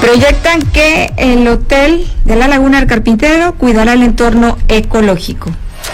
Proyectan que el hotel de la Laguna del Carpintero cuidará el entorno ecológico.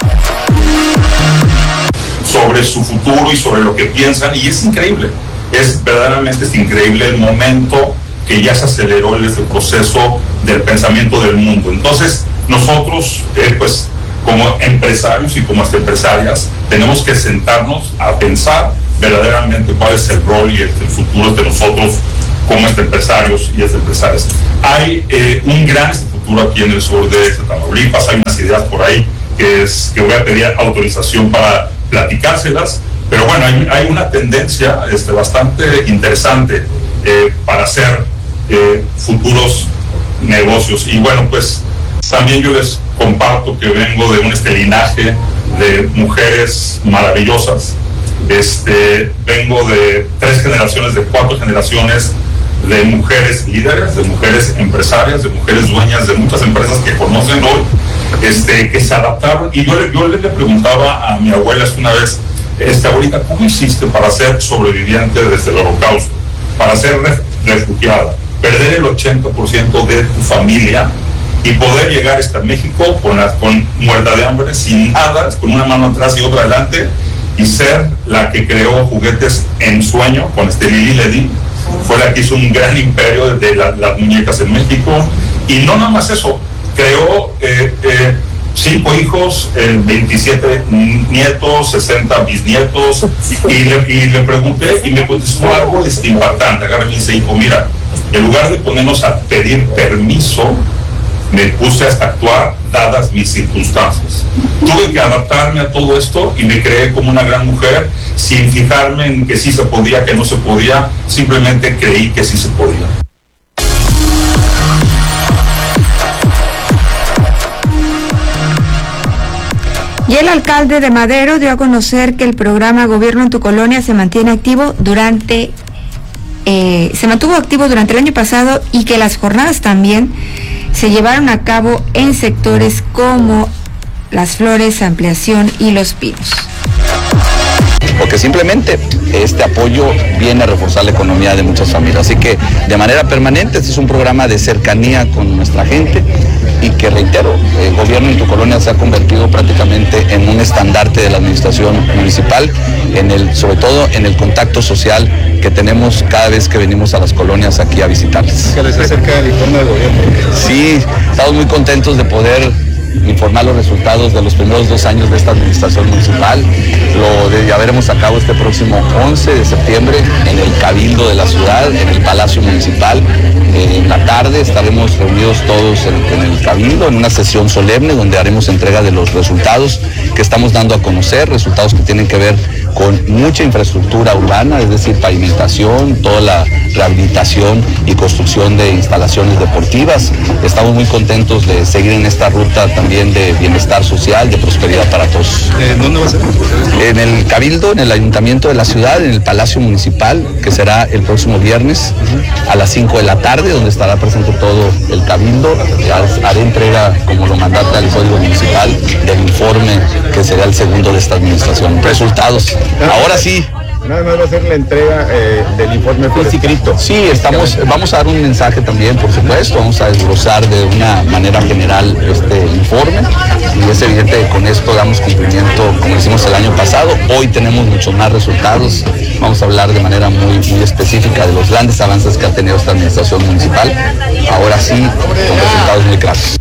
Sobre su futuro y sobre lo que piensan, y es increíble, verdaderamente increíble el momento que ya se aceleró este proceso del pensamiento del mundo. Entonces, nosotros, pues, como empresarios y como empresarias, tenemos que sentarnos a pensar verdaderamente cuál es el rol y el futuro de nosotros como empresarios y empresarias. Hay un gran futuro aquí en el sur de Tamaulipas, hay unas ideas por ahí que voy a pedir autorización para platicárselas, pero bueno, hay una tendencia bastante interesante para hacer futuros negocios. Y bueno, pues también yo les comparto que vengo de un linaje de mujeres maravillosas. Vengo de 3 generaciones, de 4 generaciones de mujeres líderes, de mujeres empresarias, de mujeres dueñas de muchas empresas que conocen hoy, que se adaptaron. Y yo le preguntaba a mi abuela una vez, abuelita, ¿cómo hiciste para ser sobreviviente desde el Holocausto, para ser refugiada, perder el 80% de tu familia y poder llegar a México con muerta de hambre, sin nada, con una mano atrás y otra adelante, y ser la que creó juguetes en sueño con Lili Ledy? Fue la que hizo un gran imperio de las muñecas en México. Y no nada más eso, creó 5 hijos, 27 nietos, 60 bisnietos, y le pregunté y me contestó algo impactante. Agarra y me dice, hijo, mira, en lugar de ponernos a pedir permiso, me puse hasta actuar dadas mis circunstancias. Tuve que adaptarme a todo esto y me creé como una gran mujer, sin fijarme en que sí se podía, que no se podía, simplemente creí que sí se podía. Y el alcalde de Madero dio a conocer que el programa Gobierno en tu Colonia se mantuvo activo durante el año pasado, y que las jornadas también se llevaron a cabo en sectores como Las Flores, Ampliación y Los Pinos. Porque simplemente este apoyo viene a reforzar la economía de muchas familias. Así que de manera permanente este es un programa de cercanía con nuestra gente, y que, reitero, el Gobierno en tu Colonia se ha convertido prácticamente en un estandarte de la administración municipal, sobre todo en el contacto social que tenemos cada vez que venimos a las colonias aquí a visitarles. ¿Qué les acerca el informe del gobierno? Sí, estamos muy contentos de poder informar los resultados de los primeros 2 años de esta administración municipal. Lo llevaremos a cabo este próximo 11 de septiembre en el Cabildo de la ciudad, en el Palacio Municipal. En la tarde estaremos reunidos todos en el Cabildo, en una sesión solemne donde haremos entrega de los resultados que estamos dando a conocer, resultados que tienen que ver con mucha infraestructura urbana, es decir, pavimentación, toda la rehabilitación y construcción de instalaciones deportivas. Estamos muy contentos de seguir en esta ruta también de bienestar social, de prosperidad para todos. ¿Dónde va a ser? En el Cabildo, en el Ayuntamiento de la ciudad, en el Palacio Municipal, que será el próximo viernes a las 5 de la tarde, donde estará presente todo el Cabildo. Haré entrega, como lo mandata el Código Municipal, del informe que será el segundo de esta administración. Resultados. Ahora sí. Nada más va a ser la entrega del informe por escrito. Sí, vamos a dar un mensaje también, por supuesto, vamos a desglosar de una manera general este informe, y es evidente que con esto damos cumplimiento, como hicimos el año pasado. Hoy tenemos muchos más resultados, vamos a hablar de manera muy específica de los grandes avances que ha tenido esta administración municipal, ahora sí, con resultados muy claros.